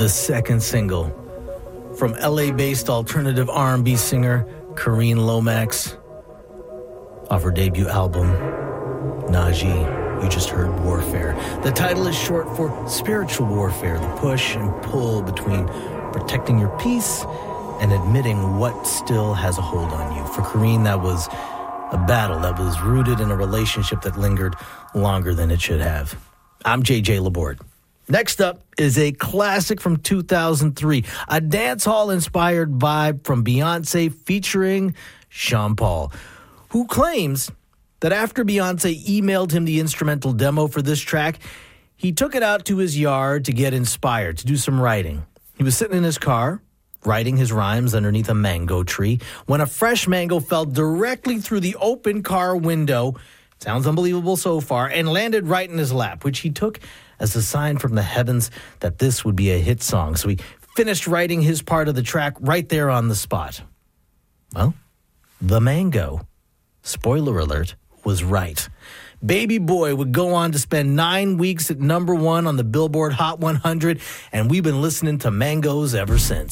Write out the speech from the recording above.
the second single from LA-based alternative R&B singer Kareen Lomax off her debut album, Najee. You just heard Warfare. The title is short for spiritual warfare, the push and pull between protecting your peace and admitting what still has a hold on you. For Kareen, that was a battle that was rooted in a relationship that lingered longer than it should have. I'm JJ Laborde. Next up is a classic from 2003, a dance hall-inspired vibe from Beyonce featuring Sean Paul, who claims that after Beyonce emailed him the instrumental demo for this track, he took it out to his yard to get inspired, to do some writing. He was sitting in his car, writing his rhymes underneath a mango tree, when a fresh mango fell directly through the open car window, sounds unbelievable so far, and landed right in his lap, which he took as a sign from the heavens that this would be a hit song. So he finished writing his part of the track right there on the spot. Well, the mango, spoiler alert, was right. Baby Boy would go on to spend 9 weeks at #1 on the Billboard Hot 100, and we've been listening to Mangoes ever since.